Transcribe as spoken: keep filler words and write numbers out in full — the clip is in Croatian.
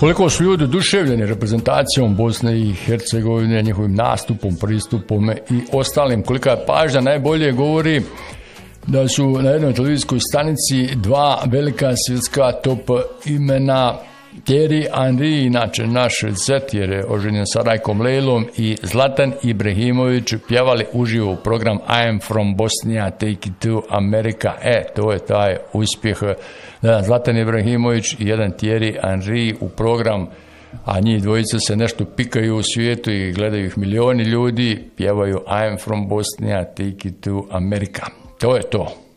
Koliko su ljudi oduševljeni reprezentacijom Bosne i Hercegovine, njihovim nastupom, pristupom i ostalim, kolika je pažnja, najbolje govori da su na jednoj televizijskoj stanici dva velika svjetska top imena, Thierry Henry, inače naš zet jer je oženjen sa Rajkom Lejlom, i Zlatan Ibrahimović pjevali uživo u program I am from Bosnia, take it to America. E, to je taj uspjeh. Jedan Zlatan Ibrahimović i jedan Thierry Henry u program, a njih dvojica se nešto pikaju u svijetu i gledaju ih milioni ljudi, pjevaju I am from Bosnia, take it to America. To je to.